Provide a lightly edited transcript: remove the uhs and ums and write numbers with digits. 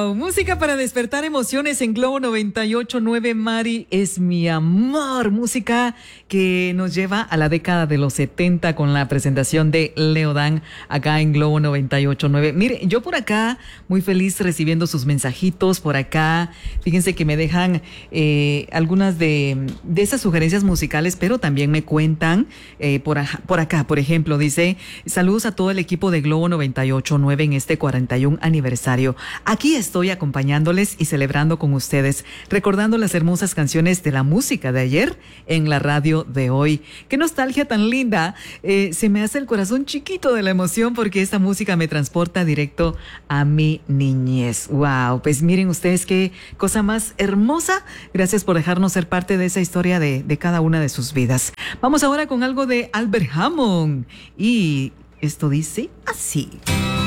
Wow, música para despertar emociones en Globo 98.9. Mari es mi amor, música que nos lleva a la década de los 70 con la presentación de Leodán acá en Globo 98.9. Mire, yo por acá muy feliz recibiendo sus mensajitos por acá. Fíjense que me dejan algunas de esas sugerencias musicales, pero también me cuentan por acá, por ejemplo, dice: saludos a todo el equipo de Globo 98.9 en este 41 aniversario. Aquí estoy acompañándoles y celebrando con ustedes, recordando las hermosas canciones de la música de ayer en la radio de hoy. Qué nostalgia tan linda. Se me hace el corazón chiquito de la emoción porque esta música me transporta directo a mi niñez. Wow, pues miren ustedes qué cosa más hermosa. Gracias por dejarnos ser parte de esa historia de cada una de sus vidas. Vamos ahora con algo de Albert Hammond y esto dice así.